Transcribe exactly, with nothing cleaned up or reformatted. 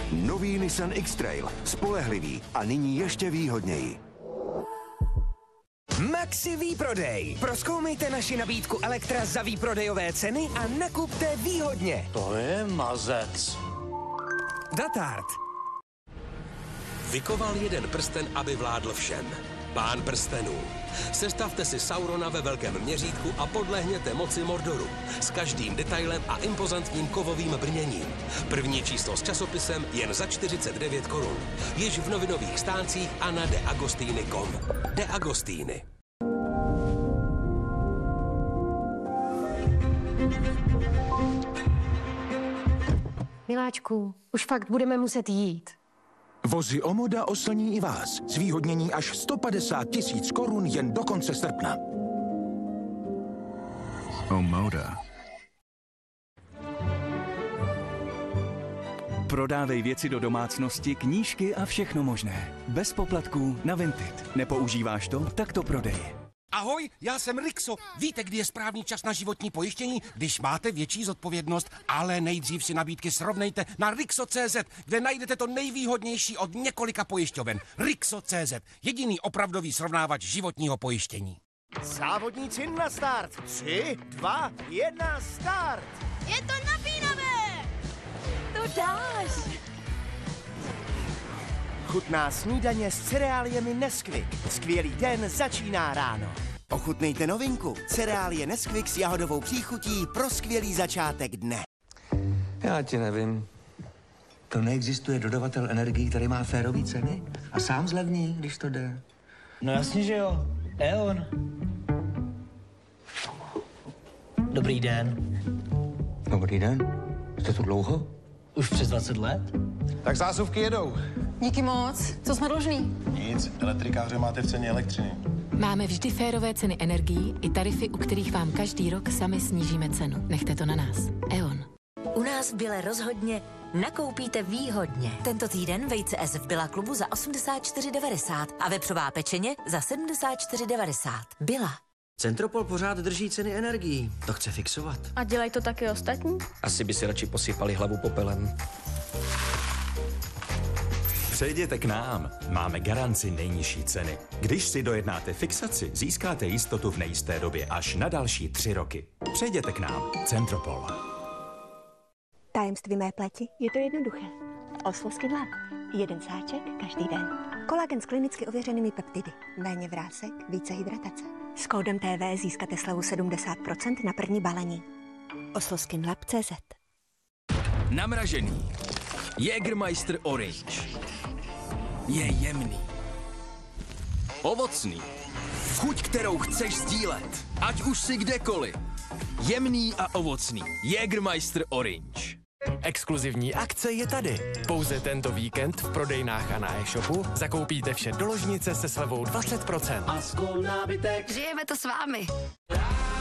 Nový Nissan X-Trail. Spolehlivý a nyní ještě výhodněji. Maxi výprodej. Prozkoumejte naši nabídku elektra za výprodejové ceny a nakupte výhodně. To je mazec. Datard. Vykoval jeden prsten, aby vládl všem. Pán prstenů. Sestavte si Saurona ve velkém měřítku a podlehněte moci Mordoru. S každým detailem a impozantním kovovým brněním. První číslo s časopisem jen za čtyřicet devět korun. Již v novinových stáncích a na de agostini tečka com. De Agostini. Miláčku, už fakt budeme muset jít. Vozy Omoda oslní i vás. Zvýhodnění až sto padesát tisíc korun jen do konce srpna. Omoda. Prodávej věci do domácnosti, knížky a všechno možné. Bez poplatků na Vinted. Nepoužíváš to? Tak to prodej. Ahoj, já jsem Rixo. Víte, kdy je správný čas na životní pojištění? Když máte větší zodpovědnost, ale nejdřív si nabídky srovnejte na Rixo tečka cé zet, kde najdete to nejvýhodnější od několika pojišťoven. Rixo tečka cé zet, jediný opravdový srovnávač životního pojištění. Závodníci na start. Tři, dva, jedna, start. Je to napínavé! To dáš! Chutná snídaně s cereáliemi Nesquik. Skvělý den začíná ráno. Ochutnejte novinku. Cereálie Nesquik s jahodovou příchutí pro skvělý začátek dne. Já ti nevím. To neexistuje dodavatel energií, který má férový ceny a sám zlevní, když to jde. No jasně, že jo. E.ON. Dobrý den. Dobrý den. Jste tu dlouho? Už přes dvacet let. Tak zásuvky jedou. Díky moc. Co jsme dlužní? Nic, elektrikáře máte v ceně elektřiny. Máme vždy férové ceny energií i tarify, u kterých vám každý rok sami snížíme cenu. Nechte to na nás. E.ON. U nás v Bile rozhodně nakoupíte výhodně. Tento týden vejce S v Billa klubu za osmdesát čtyři devadesát a vepřová pečeně za sedmdesát čtyři devadesát. Billa. Centropol pořád drží ceny energií. To chce fixovat. A dělají to taky ostatní? Asi by si radši posypali hlavu popelem. Přejděte k nám. Máme garanci nejnižší ceny. Když si dojednáte fixaci, získáte jistotu v nejisté době až na další tři roky. Přejděte k nám. Centropol. Tajemství mé pleti? Je to jednoduché. Oslo Skin Lab. Jeden sáček každý den. Kolagen s klinicky ověřenými peptidy. Méně vrásek, více hydratace. S kódem T V získáte slevu sedmdesát procent na první balení. Oslo Skin Lab tečka cé zet. Namražený. Jägermeister Orange. Je jemný. Ovocný. Chuť, kterou chceš sdílet. Ať už si kdekoliv. Jemný a ovocný. Jägermeister Orange. Exkluzivní akce je tady. Pouze tento víkend v prodejnách a na e-shopu zakoupíte vše do ložnice se slevou dvacet procent. Žijeme to s vámi.